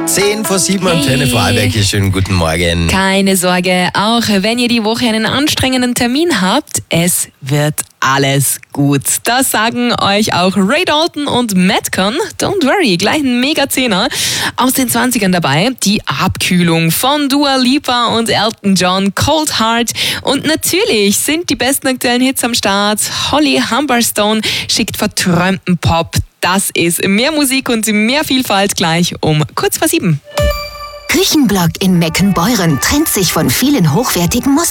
10:07 am Antenne Vorarlberg. Schönen guten Morgen. Keine Sorge, auch wenn ihr die Woche einen anstrengenden Termin habt, es wird alles gut. Das sagen euch auch Ray Dalton und Madcon. Don't worry, gleich ein Mega-Zehner. Aus den 20ern dabei die Abkühlung von Dua Lipa und Elton John, Cold Heart. Und natürlich sind die besten aktuellen Hits am Start. Holly Humberstone schickt verträumten Pop. Das ist mehr Musik und mehr Vielfalt gleich um kurz vor 7. Küchenblock in Meckenbeuren trennt sich von vielen hochwertigen